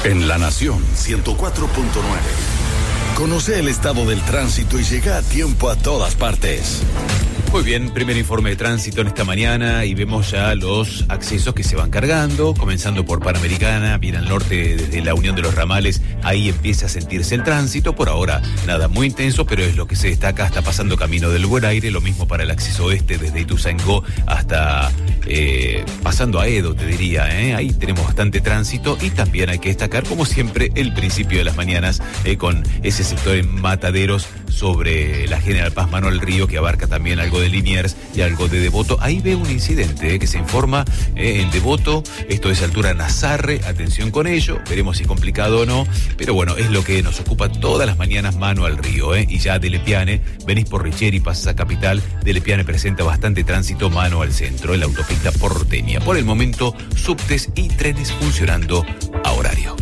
En La Nación 104.9. Conoce el estado del tránsito y llega a tiempo a todas partes. Muy bien, primer informe de tránsito en esta mañana y vemos ya los accesos que se van cargando, comenzando por Panamericana, bien al norte desde la Unión de los Ramales, ahí empieza a sentirse el tránsito, por ahora nada muy intenso, pero es lo que se destaca, está pasando camino del Buen Aire, lo mismo para el acceso oeste desde Ituzaingó hasta pasando a Edo, te diría, ahí tenemos bastante tránsito y también hay que destacar, como siempre, el principio de las mañanas con ese sector en Mataderos sobre la General Paz Manuel Río, que abarca también algo de Liniers y algo de Devoto. Ahí ve un incidente que se informa en Devoto, esto es altura Nazarre, atención con ello, veremos si complicado o no, pero bueno, es lo que nos ocupa todas las mañanas mano al río, y ya de Lepiane, venís por Richeri, pasas a Capital, de Lepiane presenta bastante tránsito mano al centro, en la autopista porteña. Por el momento, subtes y trenes funcionando a horario.